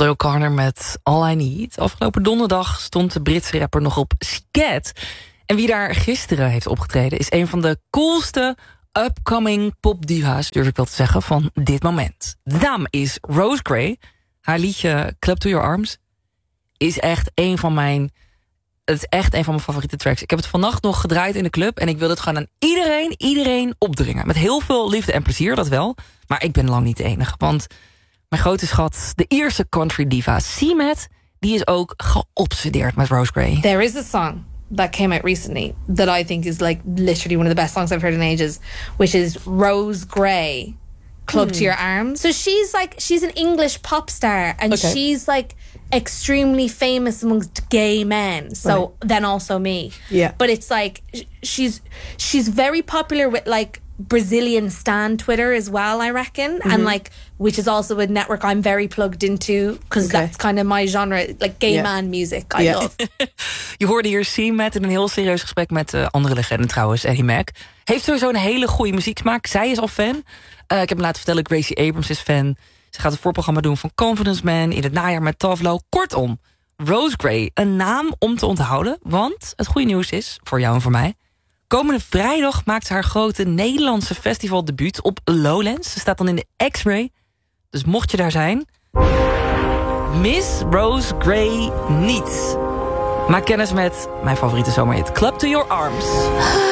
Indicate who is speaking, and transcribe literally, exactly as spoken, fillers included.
Speaker 1: Loyal Corner met All I Need. Afgelopen donderdag stond de Britse rapper nog op Scat. En wie daar gisteren heeft opgetreden is een van de coolste upcoming popdiva's, durf ik wel te zeggen, van dit moment. De naam is Rose Gray. Haar liedje Club to Your Arms is echt een van mijn... Het is echt een van mijn favoriete tracks. Ik heb het vannacht nog gedraaid in de club en ik wil het gewoon aan iedereen, iedereen opdringen. Met heel veel liefde en plezier, dat wel. Maar ik ben lang niet de enige, want mijn grote schat, de Ierse country diva C-Matt, die is ook geobsedeerd met Rose Gray.
Speaker 2: There is a song that came out recently that I think is like literally one of the best songs I've heard in ages, which is Rose Gray, Club hmm. to Your Arms. So she's like, she's an English pop star and okay. she's like extremely famous amongst gay men. So right. then also me.
Speaker 3: Yeah.
Speaker 2: But it's like, she's she's very popular with like Brazilian stan Twitter as well, I reckon. Mm-hmm. And like, which is also a network I'm very plugged into, because okay. that's kind of my genre, like gay yeah. man music, I yeah. love.
Speaker 1: Je hoorde hier C-Matt in een heel serieus gesprek met uh, andere legende trouwens, Eddie Mac. Heeft sowieso een hele goede muzieksmaak. Zij is al fan. Uh, ik heb me laten vertellen, Gracie Abrams is fan. Ze gaat het voorprogramma doen van Confidence Man in het najaar met Tavlo. Kortom, Rose Gray, een naam om te onthouden. Want het goede nieuws is, voor jou en voor mij, komende vrijdag maakt ze haar grote Nederlandse festivaldebuut op Lowlands. Ze staat dan in de X-Ray. Dus mocht je daar zijn, Miss Rose Gray niet. Maak kennis met mijn favoriete zomerhit, Club to Your Arms.